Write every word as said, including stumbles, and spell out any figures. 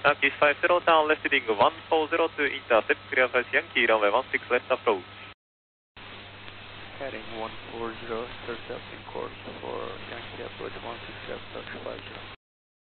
Yankees five zero down, left heading one four zero to intercept, clear skies Yankee, runway one six left approach. Heading one four zero, intercepting course for Yankee approach one six left, touch five zero.